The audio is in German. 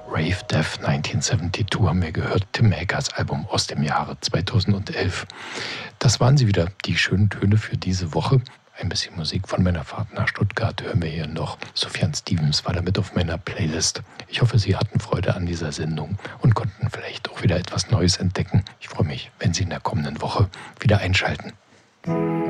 Rave Death 1972 haben wir gehört, Tim Hackers Album aus dem Jahre 2011. Das waren sie wieder, die schönen Töne für diese Woche. Ein bisschen Musik von meiner Fahrt nach Stuttgart hören wir hier noch. Sufjan Stevens war damit auf meiner Playlist. Ich hoffe, Sie hatten Freude an dieser Sendung und konnten vielleicht auch wieder etwas Neues entdecken. Ich freue mich, wenn Sie in der kommenden Woche wieder einschalten.